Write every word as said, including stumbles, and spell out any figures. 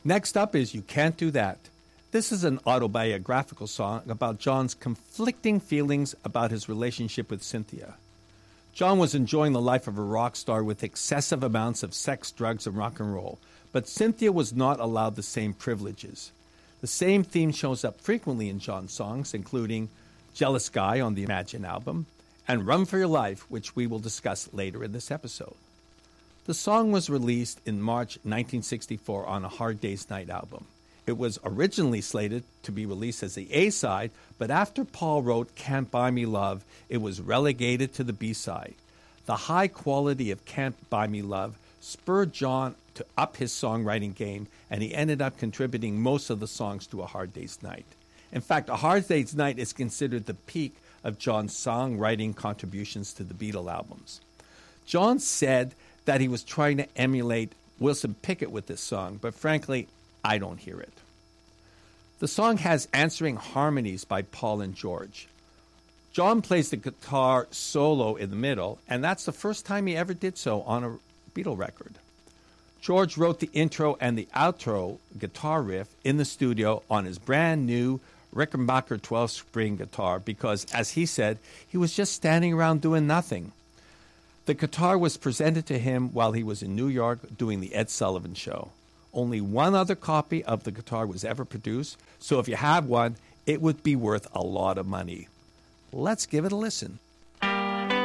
Next up is You Can't Do That. This is an autobiographical song about John's conflicting feelings about his relationship with Cynthia. John was enjoying the life of a rock star with excessive amounts of sex, drugs, and rock and roll, but Cynthia was not allowed the same privileges. The same theme shows up frequently in John's songs, including Jealous Guy on the Imagine album, and Run for Your Life, which we will discuss later in this episode. The song was released in March nineteen sixty-four on a Hard Day's Night album. It was originally slated to be released as the A-side, but after Paul wrote Can't Buy Me Love, it was relegated to the B-side. The high quality of Can't Buy Me Love spurred John to up his songwriting game, and he ended up contributing most of the songs to A Hard Day's Night. In fact, A Hard Day's Night is considered the peak of John's songwriting contributions to the Beatle albums. John said that he was trying to emulate Wilson Pickett with this song, but frankly, I don't hear it. The song has answering harmonies by Paul and George. John plays the guitar solo in the middle, and that's the first time he ever did so on a Beatle record. George wrote the intro and the outro guitar riff in the studio on his brand new Rickenbacker twelve-string guitar because, as he said, he was just standing around doing nothing. The guitar was presented to him while he was in New York doing the Ed Sullivan Show. Only one other copy of the guitar was ever produced, so if you have one, it would be worth a lot of money. Let's give it a listen.